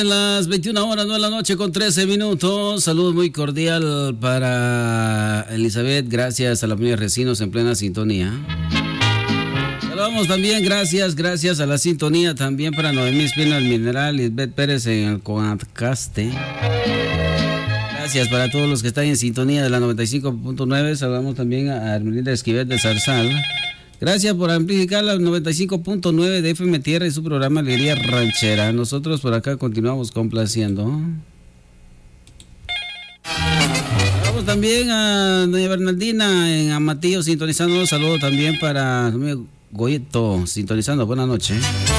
Las 21 horas, 9 de la noche con 13 minutos. Saludos muy cordial para Elizabeth. Gracias a la familia Recinos en plena sintonía. Saludamos también, gracias a la sintonía. También para Noemí Espina del Mineral, Lisbeth Pérez en el Conacaste. Gracias para todos los que están en sintonía de la 95.9. Saludamos también a Hermelinda Esquivel de Zarzal. Gracias por amplificar la 95.9 de FM Tierra y su programa Alegría Ranchera. Nosotros por acá continuamos complaciendo. Vamos también a doña Bernardina en Amatillo sintonizando. Un saludo también para mi amigo Goyeto sintonizando. Buenas noches.